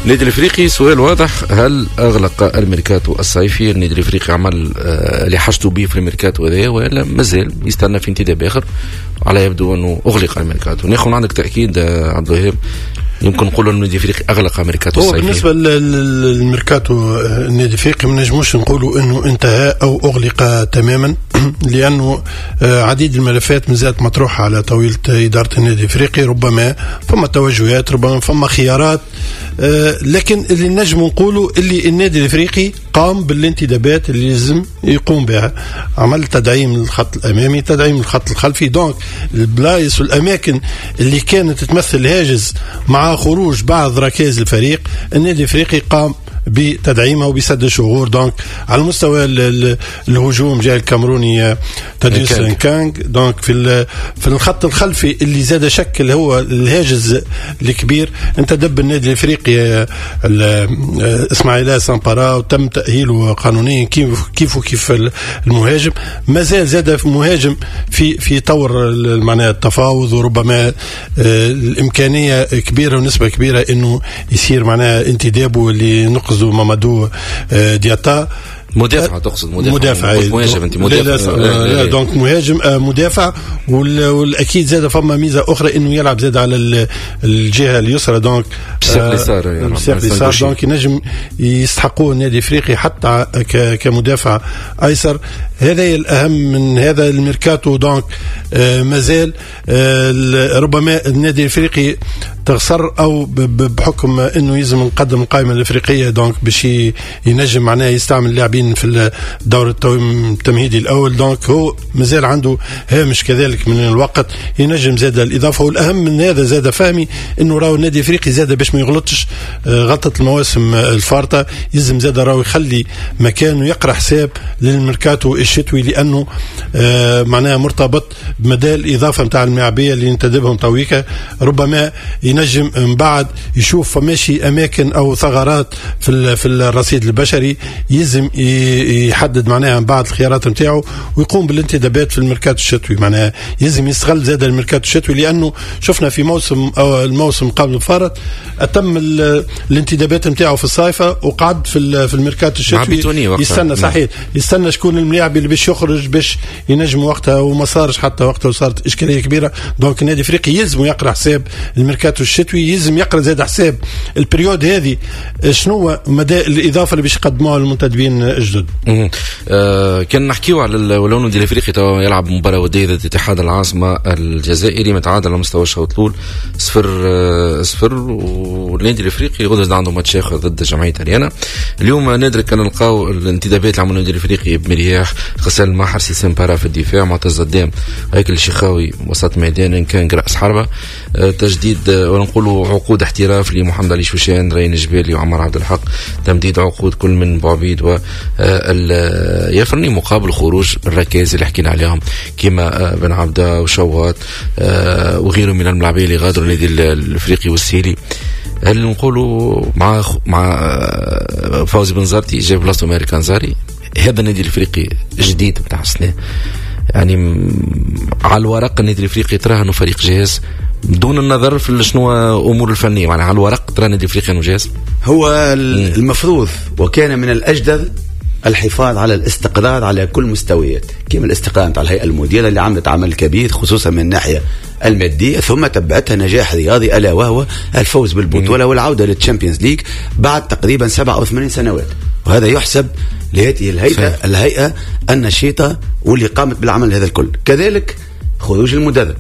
النادي الافريقي سؤال واضح، هل اغلق الميركاتو الصيفي النادي الافريقي عمل اللي حاجته به في الميركاتو هذا، ولا مازال يستنى في انتداب اخر؟ على يبدو انه اغلق الميركاتو. ناخذ عندك تاكيد عبد الوهاب، يمكن نقول انه النادي الافريقي اغلق ميركاتو الصيفي؟ بالنسبه للميركاتو النادي الافريقي ما نجموش نقولوا انه انتهى او اغلق تماما، لانه عديد الملفات مازالت مطروحه على طاوله اداره النادي الافريقي. ربما فما توجهات، ربما فما خيارات، لكن اللي نجم نقولوا اللي النادي الافريقي قام بالانتدابات اللي لازم يقوم بها. عمل تدعيم للخط الامامي، تدعيم للخط الخلفي. دونك البلايص والاماكن اللي كانت تمثل هاجس مع خروج بعض ركائز الفريق، النادي الافريقي قام بتدعيمها وبسد الشغور. دونك على مستوى الهجوم جاء الكامروني تاديوس نكانغ. دونك في الخط الخلفي اللي زاد شكل هو الهاجس الكبير، انت دب النادي الافريقي اسماعيل سامبارا وتم تاهيله قانونيا كيف المهاجم. مازال زاد في مهاجم في طور معناها التفاوض، وربما الامكانيه كبيره ونسبه كبيره انه يصير معناها انتدابه اللي نقص مامادو دياتا. مدافع تقصد؟ مدافع مهاجم انت؟ مدافع لا دونك مهاجم مدافع. والاكيد زاد فما ميزه اخرى انه يلعب زاد على الجهه اليسرى. دونك اليسار دونك ينجم يستحقوه النادي الافريقي حتى كمدافع ايسر. هذا الاهم من هذا الميركاتو. دونك مازال ربما النادي الافريقي تغصر او بحكم انه يلزم نقدم القائمه الافريقيه، دونك باش ينجم معناه يستعمل لاعبين في الدور التمهيدي الاول. دونك هو مازال عنده هامش كذلك من الوقت ينجم زاد الاضافه. والاهم من هذا زاد فهمي انه راهو النادي الافريقي زاد باش ما يغلطش غلطه المواسم الفارطه، يلزم زاد راهو يخلي مكانه يقرا حساب للميركاتو الشتوي، لانه معناها مرتبط بمدى الاضافه نتاع الملاعبيه اللي ينتدبهم تويكا. ربما ينجم من بعد يشوف فماشي اماكن او ثغرات في الرصيد البشري، يلزم يحدد معناها من بعد الخيارات نتاعو ويقوم بالانتدابات في الميركاتو الشتوي. معناها يلزم يستغل زاد الميركاتو الشتوي، لانه شفنا في موسم او الموسم قبل الفارط اتم الانتدابات نتاعو في الصيفه وقعد في الميركاتو الشتوي يستنى. صحيح يستنى شكون الملاعب اللي باش يخرج باش ينجم وقتها، وما صارش حتى وقتها وصارت اشكاليه كبيره. دونك النادي الافريقي يلزم يقرا حساب الميركاتو الشتوي، يلزم يقرا زاد حساب البريود هذه شنو مدى الاضافه اللي باش يقدموها للمنتدبين الجدد. كان نحكيو على ولو النادي الافريقي تو يلعب مباراه وديه ضد اتحاد العاصمه الجزائري، متعادل على مستوى الشوط الاول 0-0. والنادي الافريقي غدا عنده ماتش اخر ضد جمعيه اريانا. اليوم نادر كان نلقاو الانتدابات اللي عملوا النادي الافريقي بمرياح، غسان المحر، سيسم بارا في الدفاع، معتز الدام، هيكل الشيخاوي وسط ميدان، كان راس حربه. تجديد ونقولوا عقود احتراف لمحمد علي شوشان، رين جبالي وعمر عبد الحق، تمديد عقود كل من بوعبيد ويفرني مقابل خروج الركائز اللي حكينا عليهم كما بن عبده وشوات وغيرهم من الملاعبين اللي غادروا النادي الافريقي والسيلي. هل نقولوا مع فوزي بنزرتي جاب بلاصتو ماري كانزاري، هذا النادي الافريقي جديد بتاع السنه؟ يعني على الورق النادي الافريقي تراه انه فريق جاهز دون النظر في شنو امور الفنيه، يعني على الورق ترى النادي الافريقي انه جاهز. هو المفروض وكان من الاجدر الحفاظ على الاستقرار على كل مستويات، كما الاستقرار على الهيئه المديره اللي عملت عمل كبير خصوصا من الناحيه الماديه، ثم تبعتها نجاح رياضي الا وهو الفوز بالبطوله والعوده للتشامبيونز ليج بعد تقريبا 7 أو 8 سنوات. وهذا يحسب لهذه الهيئه النشيطه واللي قامت بالعمل هذا الكل. كذلك خروج المدرب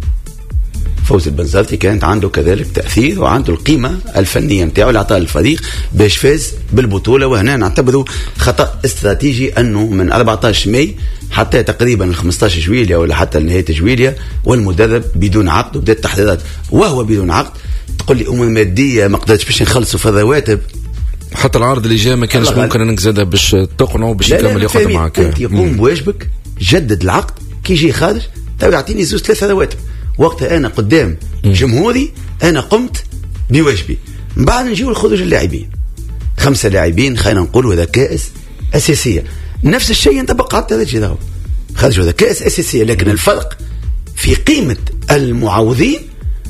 فوزي البنزرتي كانت عنده كذلك تأثير وعنده القيمة الفنية نتاعو اللي عطاها الفريق باش فاز بالبطولة. وهنا نعتبره خطأ استراتيجي أنه من 14 ماي حتى تقريبا 15 جويليا ولا حتى نهاية جويليا والمدرب بدون عقد وبدأت التحضيرات وهو بدون عقد. تقول لي أمور مادية ما قدرتش باش نخلصوا في الرواتب، حتى العرض اللي جاء ما كانش ممكن انك زاده باش تقنعه باش يكمل ياخذ معك. انت يقوم بواجبك، جدد العقد، كي يجي خارج تو يعطيني 2-3 رواتب. وقتها انا قدام جمهوري انا قمت بواجبي. من بعد نجيو لخروج اللاعبين، 5 لاعبين خلينا نقولوا هذا كائس اساسيه. نفس الشيء انت بقى هذا خرجوا هذا كائس اساسيه، لكن الفرق في قيمه المعوضين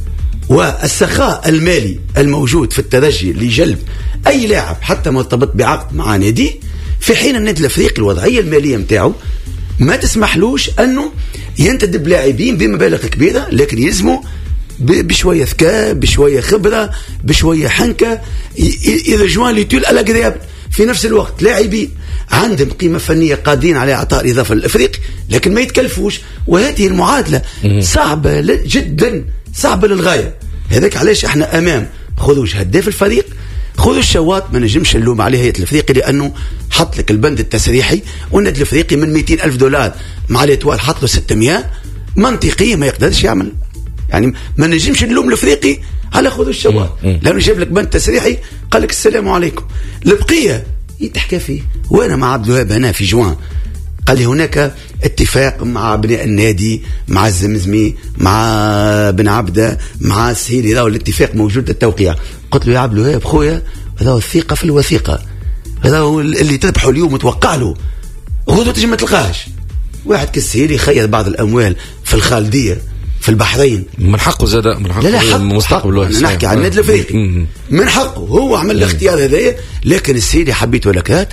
والسخاء المالي الموجود في الترجي لجلب أي لاعب حتى مرتبط بعقد مع نادي، في حين النادي الأفريقي الوضعية المالية متاعه ما تسمحلوش أنه ينتدب لاعبين بمبالغ كبيرة، لكن يلزموا بشوية ذكاء، بشوية خبرة، بشوية حنكة، يرجوان ليتول الأقراب. في نفس الوقت لاعبين عندهم قيمة فنية قادرين على إعطاء إضافة للأفريقي لكن ما يتكلفوش، وهذه المعادلة صعبة جدا، صعبة للغاية. هذاك علاش احنا أمام خروج هداف الفريق، خذوا الشواط، ما نجمش نلوم عليه هيئة الافريقي لانه حط لك البند التسريحي، والنادي الافريقي من 200,000 دولار مع الاتوال حط له 600 منطقية ما يقدرش يعمل. يعني ما نجمش نلوم الافريقي على خذوا الشواط لانه جاب لك بند تسريحي قال لك السلام عليكم. البقية يتحكى فيه. وانا مع عبد الوهاب هنا في جوان قال لي هناك اتفاق مع بناء النادي، مع الزمزمي، مع بن عبده، مع السهيلي، هذا الاتفاق موجود التوقيع. قلت له يا عبد الوهاب خويا هذا هو الثقة في الوثيقة، هذا هو اللي تذبحه اليوم وتوقع له غدوة تجي ما تلقاش. واحد كالسهيلي خير بعض الأموال في الخالدية في البحرين، من حقه زاد، من حقه. لا مستقبله. نحكي عن النادي الافريقي من حقه هو عمل الاختيار هذايا. لكن السيدي حبيت ولكات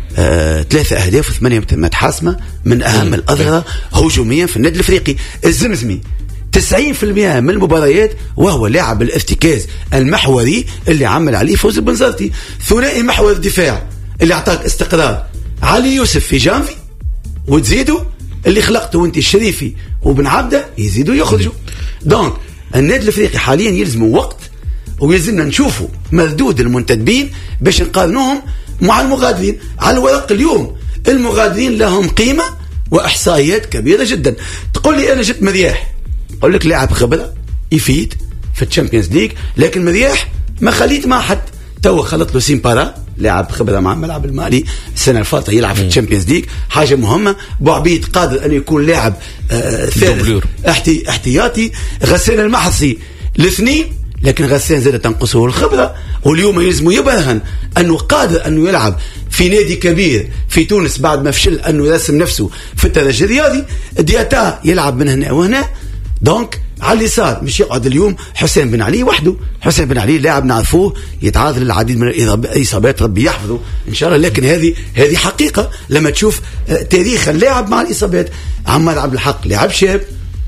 3 أهداف و8 متمات حاسمة من أهم الأظهرة هجوميا في النادي الافريقي. الزمزمي 90% من المباريات وهو لاعب الارتكاز المحوري اللي عمل عليه فوز البنزرتي. ثنائي محور الدفاع اللي اعطاك استقرار، علي يوسف في جانفي وتزيدوا اللي خلقته وانت الشريفي وبن عبده يزيدوا يخرجوا. دونك النادي الافريقي حاليا يلزموا وقت، ويلزمنا نشوفوا مردود المنتدبين باش نقارنوهم مع المغادرين. على الورق اليوم المغادرين لهم قيمة وإحصائيات كبيرة جدا. تقول لي أنا جبت مرياح، أقول لك لاعب خبرة يفيد في الشامبيونز ليج، لكن مرياح ما خليت مع حد. تو خلط له سيمبارا لاعب خبرة مع الملعب المالي السنة الفاتحة يلعب في الشامبيونز ليج، حاجة مهمة. بوعبيد قادر أن يكون لاعب ثالث احتياطي. غسان المحصي الاثنين، لكن غسان زاد تنقصه الخبرة، واليوم يلزم يبرهن أنه قادر أنه يلعب في نادي كبير في تونس بعد ما فشل أنه يرسم نفسه في الترجي الرياضي. دياتا يلعب من هنا وهنا. دونك على اليسار مش يقعد اليوم حسين بن علي وحده. حسين بن علي لاعب نعرفوه يتعرض للعديد من الإصابات، ربي يحفظه إن شاء الله، لكن هذه حقيقة. لما تشوف تاريخ اللاعب مع الإصابات، عمار عبد الحق لاعب شاب،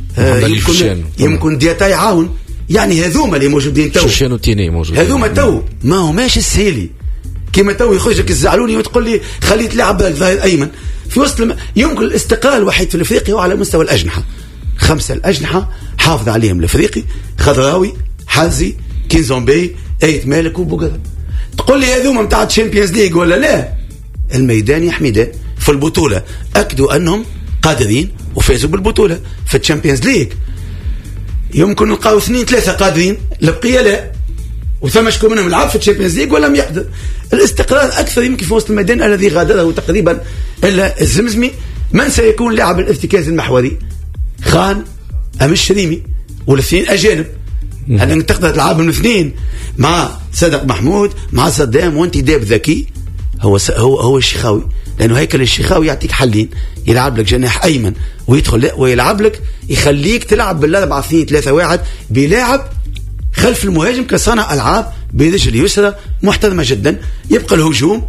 يمكن دياتا يعاون. يعني هذوما اللي موجودين تو، شوشيانو تيني موجود، هذوما تو ما هو ماشي السهيلي كما تو يخرجك الزعلوني وتقول لي خليه تلعب ظهير ايمن في وسط يمكن الاستقلال الوحيد في الافريقي هو على مستوى الاجنحه. 5 الأجنحة حافظ عليهم الافريقي، خضراوي، حازي، كينزومبي، ايت مالك وبوغدا. تقول لي هذوما نتاع الشامبيونز ليج ولا لا؟ الميدان يا حميدان في البطوله اكدوا انهم قادرين وفازوا بالبطوله. في الشامبيونز ليج يمكن نلقاو 2-3 قادرين، البقيه لا. وثم شكون منهم لعب في الشامبيونز ليج ولم يقدر. الاستقرار اكثر يمكن في وسط الميدان الذي غادره تقريبا الا الزمزمي. من سيكون لاعب الارتكاز المحوري؟ خان ام الشريمي؟ والاثنين اجانب. هل انك تقدر تلعبهم الاثنين مع صدق محمود مع صدام وانتداب ذكي؟ هو الشيخاوي، لانه هيكل الشيخاوي يعطيك حلين، يلعب لك جناح ايمن ويدخل ويلعب لك يخليك تلعب بال4-2-3-1 بلاعب خلف المهاجم كصانع العاب برجل يسرى محترمه جدا. يبقى الهجوم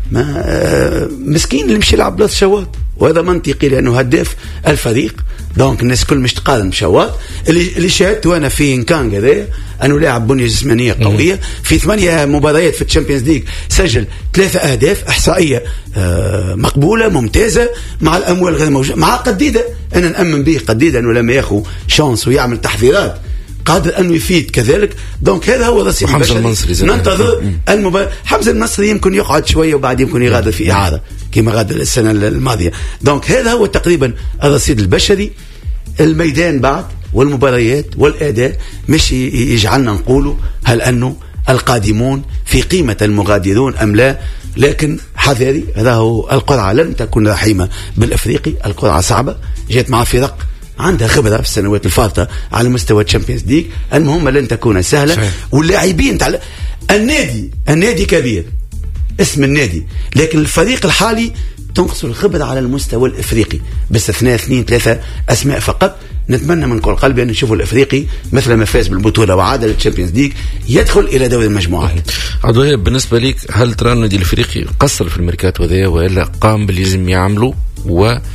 ما مسكين اللي مش يلعب بلاص شواط، وهذا منطقي لانه هداف الفريق. دونك الناس كل مش تقارن بشواط. اللي شاهدته انا في نكانغ هذا انه لاعب بنيه جسمانيه قويه. في 8 مباريات في الشامبيونز ليج سجل 3 أهداف، احصائيه مقبوله ممتازه مع الاموال غير موجوده، مع قديده. انا نامن به قديده انه لما ياخذ شانس ويعمل تحضيرات قادر انه يفيد كذلك. دونك هذا هو رصيد حمزة المنصري ننتظر حمزة المنصري يمكن يقعد شويه وبعد يمكن يغادر في اعاده كما غادر السنه الماضيه. دونك هذا هو تقريبا الرصيد البشري. الميدان بعد والمباريات والاداء مش يجعلنا نقولوا هل انه القادمون في قيمه المغادرون ام لا، لكن حذاري. هذا هو القرعه لن تكون رحيمه بالافريقي. القرعه صعبه، جات مع فرق عندها خبرة في السنوات الفاتة على مستوى الشامبيونز ليج. المهم لن تكون سهلة. واللاعبين النادي كبير، اسم النادي، لكن الفريق الحالي تنقص الخبرة على المستوى الإفريقي باستثناء 2-3 أسماء فقط. نتمنى من كل قلبي أن نشوفوا الإفريقي مثل ما فاز بالبطولة وعاد للتشامبيونز ليج يدخل إلى دوري المجموعات. عضوية بالنسبة ليك هل ترى النادي الإفريقي قصر في الميركاتو هذا ولا قام باللي لازم يعملوا